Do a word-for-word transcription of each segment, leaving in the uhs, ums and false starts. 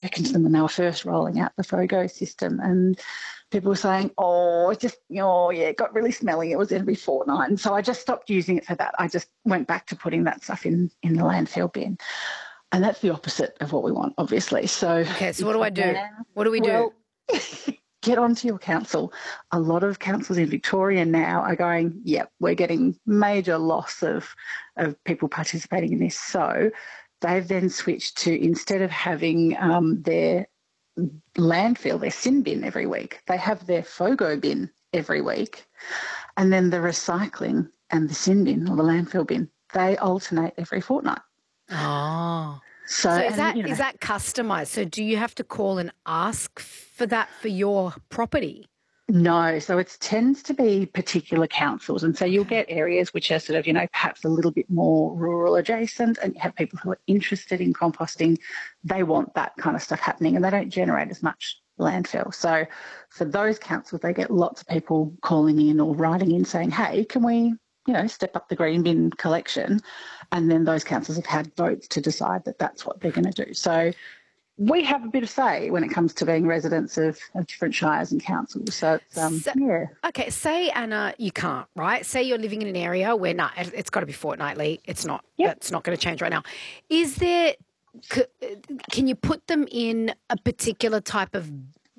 spoken to them when they were first rolling out the FOGO system, and people were saying, oh, it just, oh, yeah, it got really smelly. It was every fortnight. And so I just stopped using it for that. I just went back to putting that stuff in, in the landfill bin. And that's the opposite of what we want, obviously. So, okay, so what do I do? What do we do? Well, get onto your council. A lot of councils in Victoria now are going, yep, we're getting major loss of, of people participating in this. So they've then switched to, instead of having um, their landfill, their sin bin every week, they have their FOGO bin every week. And then the recycling and the sin bin or the landfill bin, they alternate every fortnight. Oh. So, so is and, that you know, is that customised? So do you have to call and ask for that for your property? No, so it tends to be particular councils. And so you'll get areas which are sort of, you know, perhaps a little bit more rural adjacent, and you have people who are interested in composting. They want that kind of stuff happening, and they don't generate as much landfill. So for those councils, they get lots of people calling in or writing in saying, hey, can we, you know, step up the green bin collection? And then those councils have had votes to decide that that's what they're going to do. So we have a bit of say when it comes to being residents of, of different shires and councils. So, it's, um, so, yeah. Okay, say, Anna, you can't, right? Say you're living in an area where, no, nah, it's got to be fortnightly. It's not. Yep. That's not going to change right now. Is there, can you put them in a particular type of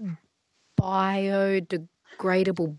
biodegradable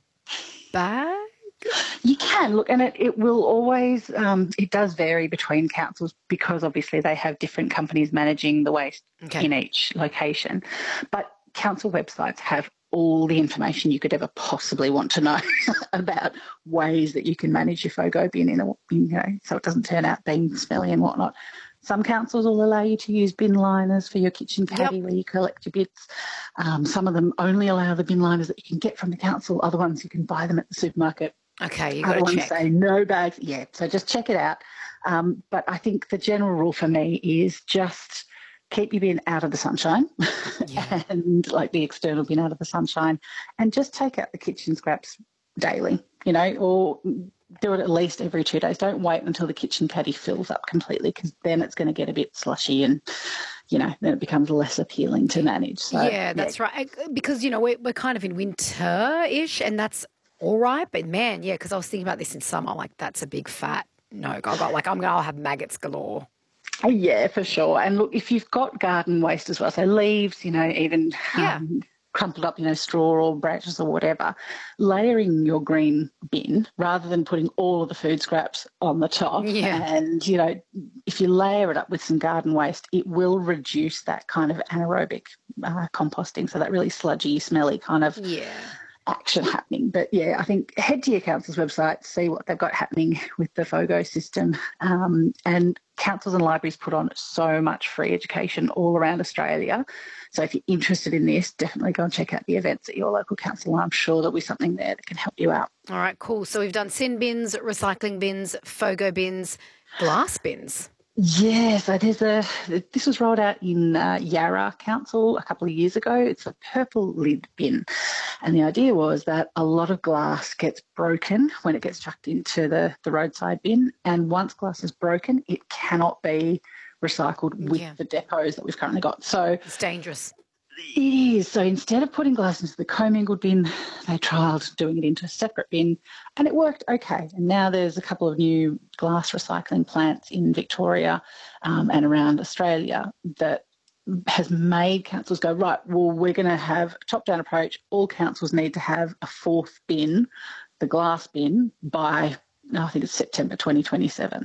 bag? You can, look, and it, it will always, um, it does vary between councils because obviously they have different companies managing the waste okay. in each location. But council websites have all the information you could ever possibly want to know about ways that you can manage your FOGO bin in a, you know, so it doesn't turn out being smelly and whatnot. Some councils will allow you to use bin liners for your kitchen caddy yep. where you collect your bits. Um, some of them only allow the bin liners that you can get from the council. Other ones you can buy them at the supermarket. Okay, you got to check. Say no bags. Yeah, so just check it out. Um, but I think the general rule for me is just keep your bin out of the sunshine yeah. and like the external bin out of the sunshine, and just take out the kitchen scraps daily, you know, or do it at least every two days. Don't wait until the kitchen caddy fills up completely, because then it's going to get a bit slushy and, you know, then it becomes less appealing to manage. So, yeah, that's yeah. right. Because, you know, we're, we're kind of in winter-ish, and that's all right, but man, yeah, because I was thinking about this in summer, like that's a big fat no. I got like I'm gonna I'll have maggots galore. Oh, yeah, for sure. And look, if you've got garden waste as well, so leaves, you know, even yeah. um, crumpled up, you know, straw or branches or whatever, layering your green bin rather than putting all of the food scraps on the top. Yeah. And, you know, if you layer it up with some garden waste, it will reduce that kind of anaerobic uh, composting, so that really sludgy, smelly kind of yeah. action happening. But yeah, I think head to your council's website, see what they've got happening with the FOGO system. Um, and councils and libraries put on so much free education all around Australia. So if you're interested in this, definitely go and check out the events at your local council. I'm sure there'll be something there that can help you out. All right, cool. So we've done sin bins, recycling bins, FOGO bins, glass bins. Yeah, so there's a, this was rolled out in uh, Yarra Council a couple of years ago. It's a purple lid bin. And the idea was that a lot of glass gets broken when it gets chucked into the, the roadside bin. And once glass is broken, it cannot be recycled with yeah. the depots that we've currently got. So it's dangerous. It is. So instead of putting glass into the commingled bin, they trialled doing it into a separate bin, and it worked okay. And now there's a couple of new glass recycling plants in Victoria um, and around Australia that has made councils go, right, well, we're going to have a top-down approach. All councils need to have a fourth bin, the glass bin, by, I think it's September twenty twenty-seven.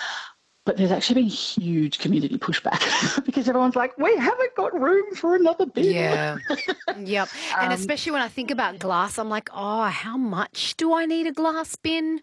But there's actually been huge community pushback because everyone's like, we haven't got room for another bin. Yeah. Yep. Um, and especially when I think about glass, I'm like, oh, how much do I need a glass bin?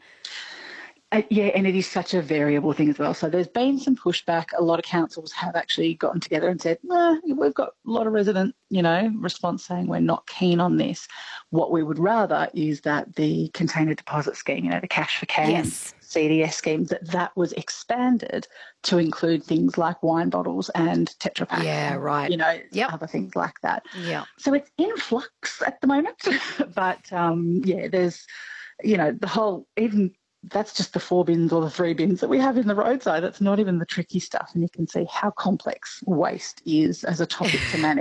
Uh, yeah, and it is such a variable thing as well. So there's been some pushback. A lot of councils have actually gotten together and said, nah, we've got a lot of resident, you know, response saying we're not keen on this. What we would rather is that the container deposit scheme, you know, the cash for cans, yes. C D S scheme, that that was expanded to include things like wine bottles and Tetra Pak. Yeah, right. You know, yep. other things like that. Yeah. So it's in flux at the moment. but, um, yeah, there's, you know, the whole, even that's just the four bins or the three bins that we have in the roadside. That's not even the tricky stuff. And you can see how complex waste is as a topic to manage.